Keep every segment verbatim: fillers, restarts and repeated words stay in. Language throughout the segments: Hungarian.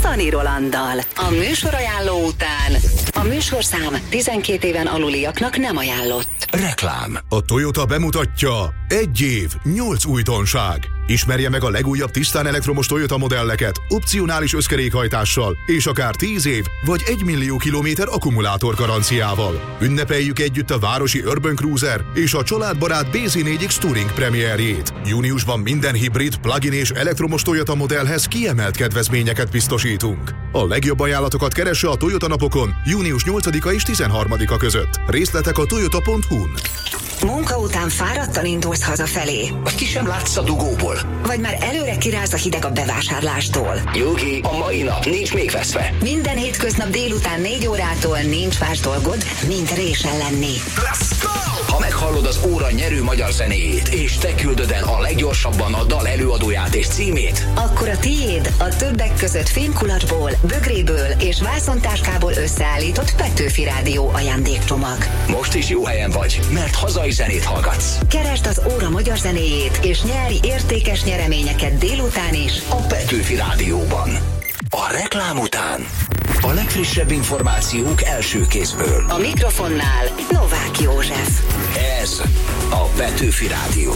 Cani Rolanddal. A műsorajánló után a műsorszám tizenkét éven aluliaknak nem ajánlott. Reklám. A Toyota bemutatja: egy év, nyolc újdonság. Ismerje meg a legújabb tisztán elektromos Toyota modelleket opcionális összkerékhajtással és akár tíz év vagy egy millió kilométer akkumulátor garanciával. Ünnepeljük együtt a városi Urban Cruiser és a családbarát bé zé négy X Touring premierjét. Júniusban minden hibrid, plug-in és elektromos Toyota modellhez kiemelt kedvezményeket biztosítunk. A legjobb ajánlatokat keresse a Toyota napokon június nyolcadika és tizenharmadika között. Részletek a toyota pont hu-n. Munka után fáradtan indulsz hazafelé. Vagy ki sem látsz a dugóból. Vagy már előre kiráz a hideg a bevásárlástól. Nyugi, a mai nap nincs még veszve. Minden hétköznap délután négy órától nincs más dolgod, mint résen lenni. Let's go! Ha meghallod az óra nyerő magyar zenéjét, és te küldöd el a leggyorsabban a dal előadóját és címét, akkor a tiéd a többek között fémkulacsból, bögréből és vászontáskából összeállított Petőfi Rádió ajándékcsomag. Most is jó helyen vagy, mert hazai zenét hallgatsz. Keresd az óra magyar zenéjét, és nyerj értékes nyereményeket délután is a Petőfi Rádióban. A reklám után a legfrissebb információk első kézből. A mikrofonnál Novák József. Ez a Petőfi Rádió.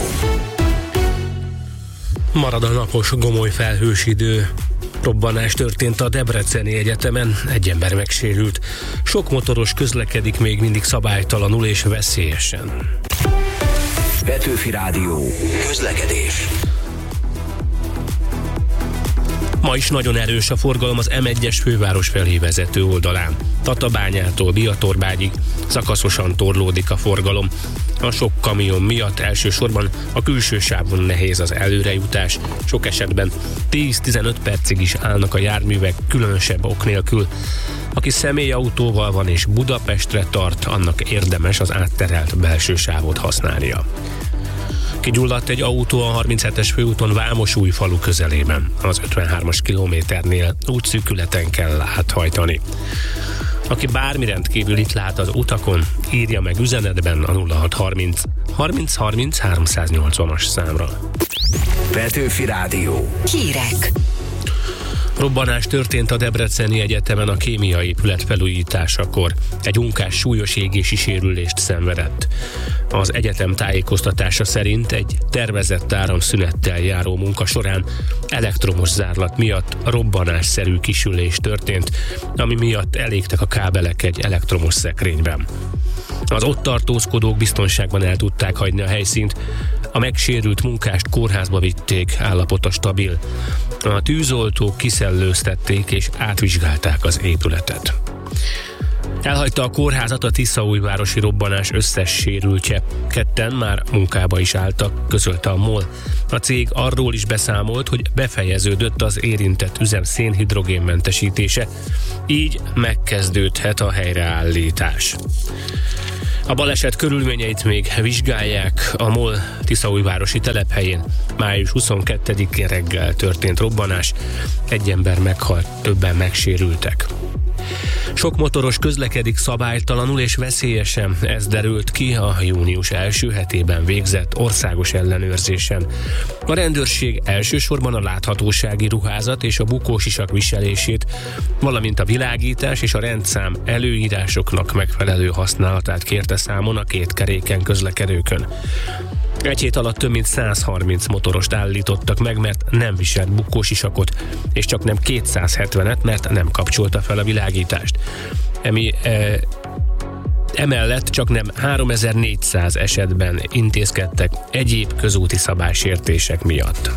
Marad a napos, gomoly felhős idő. Robbanás történt a Debreceni Egyetemen, egy ember megsérült. Sok motoros közlekedik még mindig szabálytalanul és veszélyesen. Petőfi Rádió. Közlekedés. Ma is nagyon erős a forgalom az em egyes főváros felé vezető oldalán. Tatabányától Biatorbágyig szakaszosan torlódik a forgalom. A sok kamion miatt elsősorban a külső sávon nehéz az előrejutás. Sok esetben tíz-tizenöt percig is állnak a járművek különösebb ok nélkül. Aki személyautóval van és Budapestre tart, annak érdemes az átterelt belső sávot használnia. Kigyulladt egy autó a harminchetes főúton Vámosújfalu közelében. Az ötvenhármas kilométernél útszűkületen kell áthajtani. Aki bármi rendkívül itt lát az utakon, írja meg üzenetben a nulla hatszázharminc harminc harminc háromszáznyolcvanas számra. Petőfi Rádió. Hírek. Robbanás történt a Debreceni Egyetemen a kémiai épület felújításakor. Egy munkás súlyos égési sérülést szenvedett. Az egyetem tájékoztatása szerint egy tervezett áramszünettel járó munka során elektromos zárlat miatt robbanásszerű kisülés történt, ami miatt elégtek a kábelek egy elektromos szekrényben. Az ott tartózkodók biztonságban el tudták hagyni a helyszínt, a megsérült munkást kórházba vitték, állapota stabil. A tűzoltók kiszellőztették és átvizsgálták az épületet. Elhagyta a kórházat a tiszaújvárosi robbanás összes sérültje. Ketten már munkába is álltak, közölte a MOL. A cég arról is beszámolt, hogy befejeződött az érintett üzem szénhidrogénmentesítése, így megkezdődhet a helyreállítás. A baleset körülményeit még vizsgálják. A MOL tiszaújvárosi telephelyén május huszonkettedikén reggel történt robbanás. Egy ember meghalt, többen megsérültek. Sok motoros közlekedik szabálytalanul és veszélyesen, ez derült ki a június első hetében végzett országos ellenőrzésen. A rendőrség elsősorban a láthatósági ruházat és a bukósisak viselését, valamint a világítás és a rendszám előírásoknak megfelelő használatát kérte számon a két keréken közlekedőkön. Egy hét alatt több mint százharminc motorost állítottak meg, mert nem viselt bukósisakot, és csak nem kétszázhetvenet, mert nem kapcsolta fel a világítást. Emi, e, emellett csak nem háromezer-négyszáz esetben intézkedtek egyéb közúti szabálysértések miatt.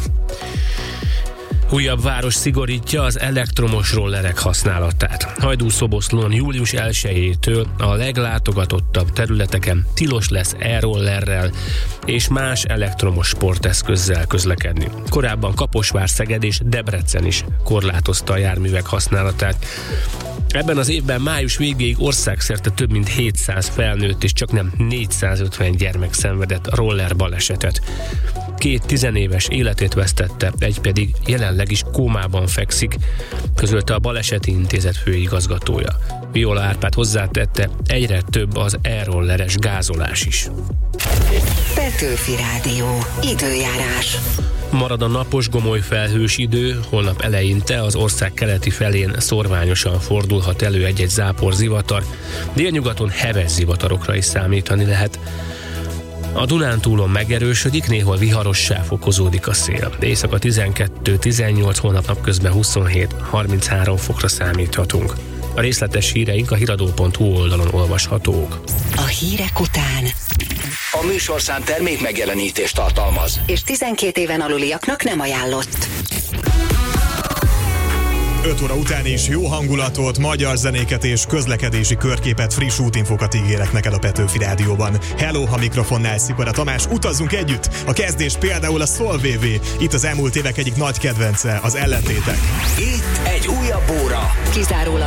Újabb város szigorítja az elektromos rollerek használatát. Hajdúszoboszlón július elsejétől a leglátogatottabb területeken tilos lesz e-rollerrel és más elektromos sporteszközzel közlekedni. Korábban Kaposvár, Szeged és Debrecen is korlátozta a járművek használatát. Ebben az évben május végéig országszerte több mint hétszáz felnőtt és csak nem négyszázötven gyermek szenvedett roller balesetet. Két tizenéves életét vesztette, egy pedig jelenleg is kómában fekszik, közölte a Baleseti Intézet főigazgatója. Viola Árpád hozzátette, egyre több az e-rolleres gázolás is. Petőfi Rádió. Időjárás. Marad a napos, gomoly felhős idő, holnap eleinte az ország keleti felén szorványosan fordulhat elő egy-egy zápor zivatar, délnyugaton heves zivatarokra is számítani lehet. A Dunántúlon megerősödik, néhol viharossá fokozódik a szél. Éjszaka tizenkettő tizennyolc, holnap napközben huszonhét harminchárom fokra számíthatunk. A részletes híreink a hiradó pont hu oldalon olvashatók. A hírek után A műsorszám termék megjelenítést tartalmaz, és tizenkét éven aluliaknak nem ajánlott. öt óra után is jó hangulatot, magyar zenéket és közlekedési körképet, friss útinfokat ígérek neked a Petőfi Rádióban. Hello, ha mikrofonnál Szikora Tamás, utazzunk együtt! A kezdés például a Szol vé vé, itt az elmúlt évek egyik nagy kedvence, az Ellentétek. itt egy újabb óra. Kizárólag